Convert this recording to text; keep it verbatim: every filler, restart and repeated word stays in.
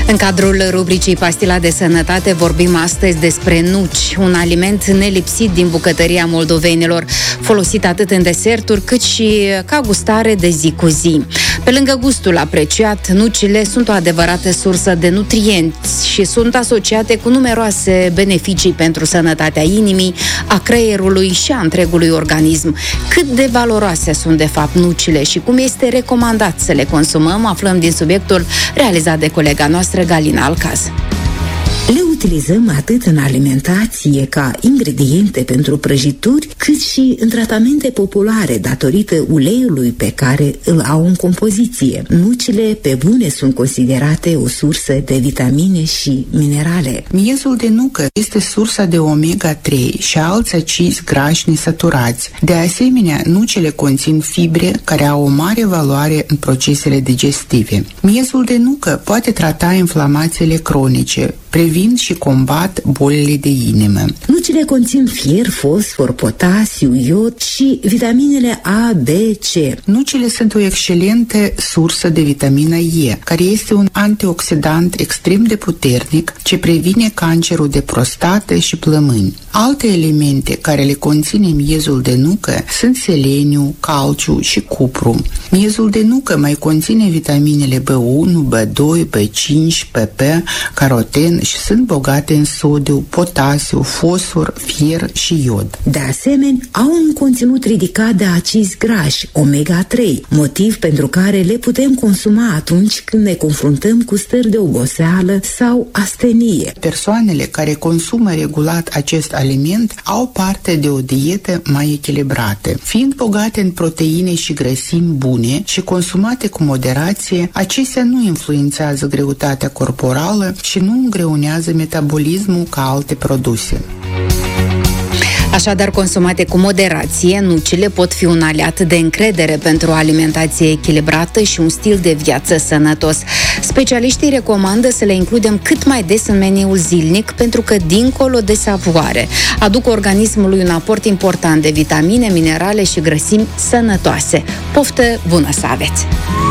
În cadrul rubricii Pastila de Sănătate vorbim astăzi despre nuci, un aliment nelipsit din bucătăria moldovenilor, folosit atât în deserturi cât și ca gustare de zi cu zi. Pe lângă gustul apreciat, nucile sunt o adevărată sursă de nutrienți și sunt asociate cu numeroase beneficii pentru sănătatea inimii, a creierului și a întregului organism. Cât de valoroase sunt de fapt nucile și cum este recomandat să le consumăm, aflăm din subiectul realizat de colega noastră Galina Alcaz. Le utilizăm atât în alimentație ca ingrediente pentru prăjituri, cât și în tratamente populare datorită uleiului pe care îl au în compoziție. Nucile, pe bune, sunt considerate o sursă de vitamine și minerale. Miezul de nucă este sursa de omega trei și alți acizi grași nesaturați. De asemenea, nucile conțin fibre care au o mare valoare în procesele digestive. Miezul de nucă poate trata inflamațiile cronice, previn și combat bolile de inimă. Nucile conțin fier, fosfor, potasiu, iod și vitaminele A, B, C. Nucile sunt o excelentă sursă de vitamina E, care este un antioxidant extrem de puternic ce previne cancerul de prostată și plămâni. Alte elemente care le conține miezul de nucă sunt seleniu, calciu și cupru. Miezul de nucă mai conține vitaminele B unu, B doi, B cinci, P P, caroten și sunt bogate în sodiu, potasiu, fosfor, fier și iod. De asemenea, au un conținut ridicat de acizi grași, omega trei, motiv pentru care le putem consuma atunci când ne confruntăm cu stări de oboseală sau astenie. Persoanele care consumă regulat acest aliment au parte de o dietă mai echilibrată. Fiind bogate în proteine și grăsimi bune și consumate cu moderație, acestea nu influențează greutatea corporală și nu îngreunează metabolismul ca alte produse. Așadar, consumate cu moderație, nucile pot fi un aliat de încredere pentru o alimentație echilibrată și un stil de viață sănătos. Specialiștii recomandă să le includem cât mai des în meniul zilnic, pentru că, dincolo de savoare, aduc organismului un aport important de vitamine, minerale și grăsimi sănătoase. Poftă bună să aveți!